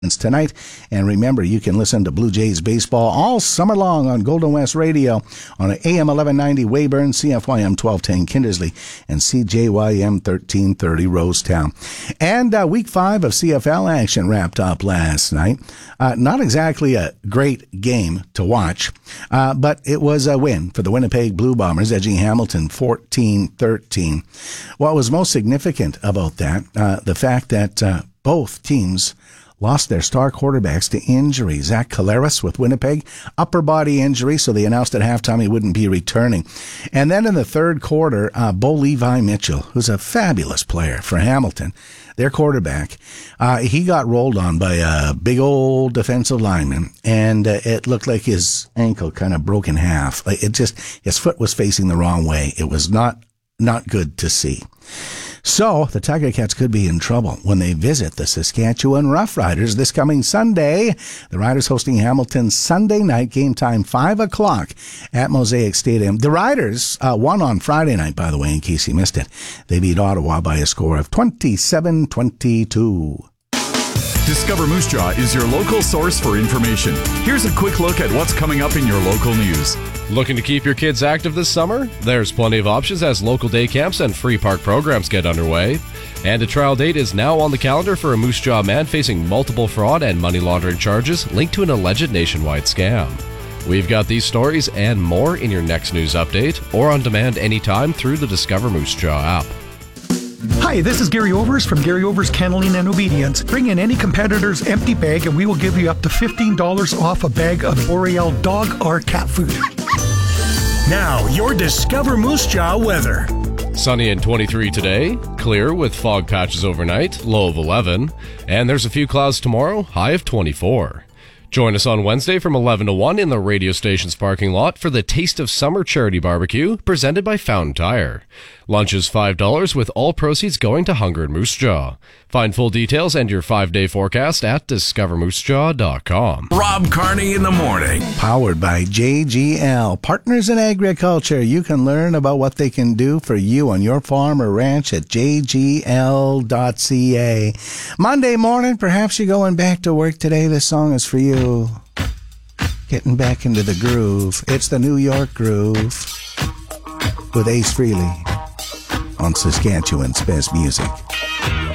tonight. And remember, you can listen to Blue Jays baseball all summer long on Golden West Radio on AM 1190 Weyburn, CFYM 1210 Kindersley, and CJYM 1330 Rosetown. And Week 5 of CFL action wrapped up last night. Not exactly a great game to watch, but it was a win for the Winnipeg Blue Bombers, edging Hamilton 14-13. What was most significant about that, the fact that both teams lost their star quarterbacks to injury. Zach Collaros with Winnipeg, upper body injury, so they announced at halftime he wouldn't be returning. And then in the third quarter, Bo Levi Mitchell, who's a fabulous player for Hamilton, their quarterback, he got rolled on by a big old defensive lineman, and it looked like his ankle kind of broke in half. His foot was facing the wrong way. It was not good to see. So the Tiger Cats could be in trouble when they visit the Saskatchewan Roughriders this coming Sunday. The Riders hosting Hamilton Sunday night, game time 5 o'clock at Mosaic Stadium. The Riders won on Friday night, by the way, in case you missed it. They beat Ottawa by a score of 27-22. Discover Moose Jaw is your local source for information. Here's a quick look at what's coming up in your local news. Looking to keep your kids active this summer? There's plenty of options as local day camps and free park programs get underway. And a trial date is now on the calendar for a Moose Jaw man facing multiple fraud and money laundering charges linked to an alleged nationwide scam. We've got these stories and more in your next news update or on demand anytime through the Discover Moose Jaw app. Hi, this is Gary Overs from Gary Overs Kenneling and Obedience. Bring in any competitor's empty bag and we will give you up to $15 off a bag of Boreal dog or cat food. Now, your Discover Moose Jaw weather. Sunny and 23 today, clear with fog patches overnight, low of 11, and there's a few clouds tomorrow, high of 24. Join us on Wednesday from 11 to 1 in the radio station's parking lot for the Taste of Summer charity barbecue presented by Fountain Tire. Lunch is $5 with all proceeds going to Hunger and Moose Jaw. Find full details and your 5-day forecast at discovermoosejaw.com. Rob Carney in the morning. Powered by JGL. Partners in Agriculture. You can learn about what they can do for you on your farm or ranch at jgl.ca. Monday morning, perhaps you're going back to work today. This song is for you. Getting back into the groove. It's the New York Groove with Ace Frehley on Saskatchewan's best music.